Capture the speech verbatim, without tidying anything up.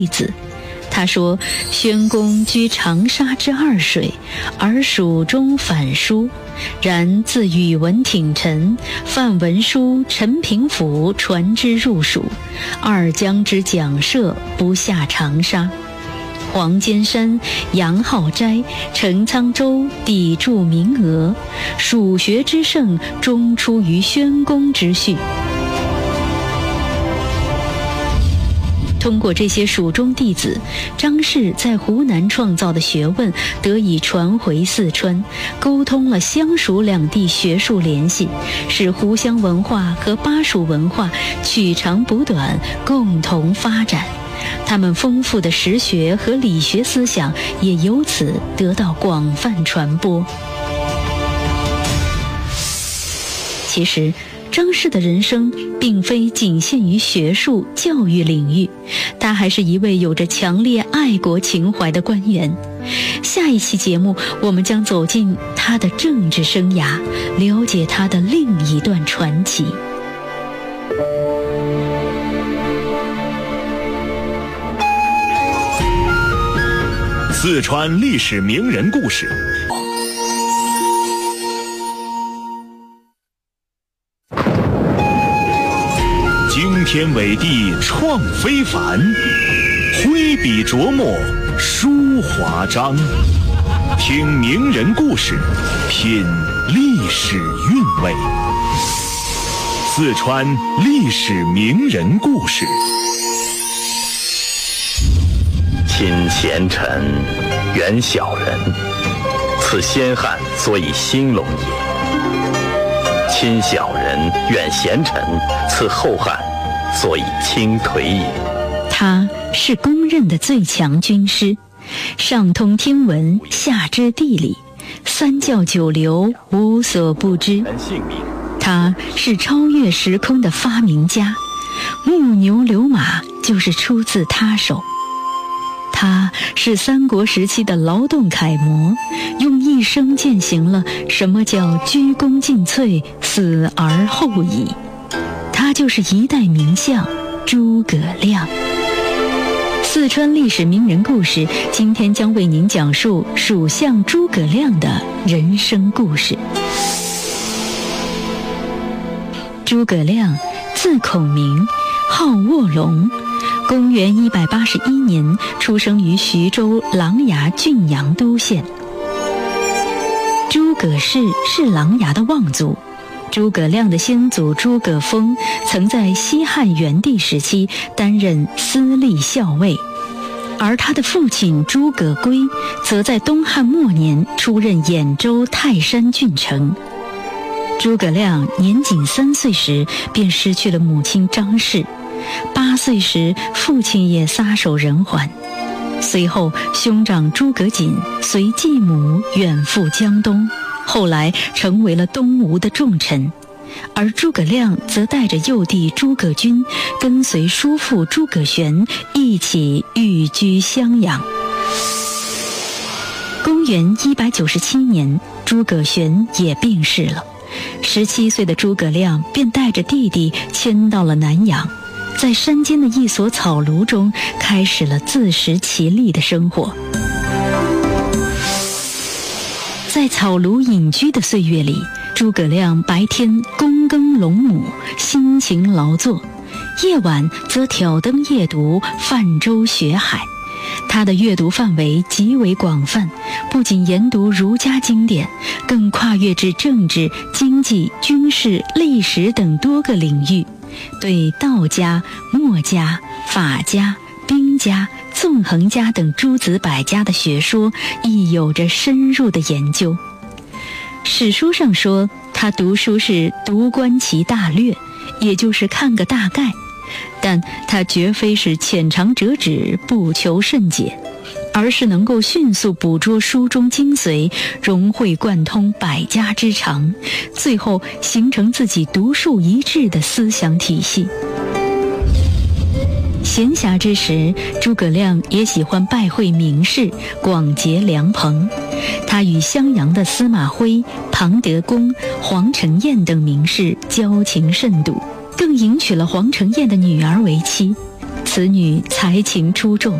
弟子。他说：宣公居长沙之二水，而蜀中反书，然自宇文挺陈，范文书陈平府传之入蜀，二江之讲社不下长沙。黄坚山、杨浩斋、陈沧州砥柱名额，蜀学之盛终出于宣公之序。通过这些蜀中弟子，张氏在湖南创造的学问得以传回四川，沟通了湘蜀两地学术联系，使湖湘文化和巴蜀文化取长补短，共同发展。他们丰富的实学和理学思想也由此得到广泛传播。其实张氏的人生并非仅限于学术教育领域，他还是一位有着强烈爱国情怀的官员。下一期节目，我们将走进他的政治生涯，了解他的另一段传奇。 四川历史名人故事。惊天伟地创非凡，挥笔琢磨书华章。听名人故事，品历史韵味。四川历史名人故事。 亲贤臣，远小人，此先汉所以兴隆也；亲小人，远贤臣，此后汉所以倾颓也。 他是公认的最强军师，上通天文，下知地理，三教九流无所不知。他是超越时空的发明家，木牛流马就是出自他手。他是三国时期的劳动楷模，用一生践行了什么叫鞠躬尽瘁，死而后已。他就是一代名相诸葛亮。四川历史名人故事，今天将为您讲述蜀相诸葛亮的人生故事。诸葛亮，字孔明，号卧龙，公元一百八十一年出生于徐州琅琊郡阳都县。诸葛氏是琅琊的望族，诸葛亮的先祖诸葛丰曾在西汉元帝时期担任司隶校尉，而他的父亲诸葛圭则在东汉末年出任兖州泰山郡丞。诸葛亮年仅三岁时便失去了母亲张氏，八岁时父亲也撒手人寰。随后兄长诸葛瑾随继母远赴江东，后来成为了东吴的重臣，而诸葛亮则带着幼弟诸葛均跟随叔父诸葛玄一起寓居襄阳。公元一百九十七年，诸葛玄也病逝了，十七岁的诸葛亮便带着弟弟迁到了南阳，在山间的一所草庐中开始了自食其力的生活。在草庐隐居的岁月里，诸葛亮白天躬耕陇亩，辛勤劳作，夜晚则挑灯夜读，泛舟学海。他的阅读范围极为广泛，不仅研读儒家经典，更跨越至政治、经济、军事、历史等多个领域，对道家、墨家、法家、兵家、纵横家等诸子百家的学说亦有着深入的研究。史书上说，他读书是读观其大略，也就是看个大概，但他绝非是浅尝辄止，不求甚解，而是能够迅速捕捉书中精髓，融会贯通百家之长，最后形成自己独树一帜的思想体系。闲暇之时，诸葛亮也喜欢拜会名士，广结良朋。他与襄阳的司马徽、庞德公、黄承彦等名士交情甚笃，更迎娶了黄承彦的女儿为妻。 此女才情出众，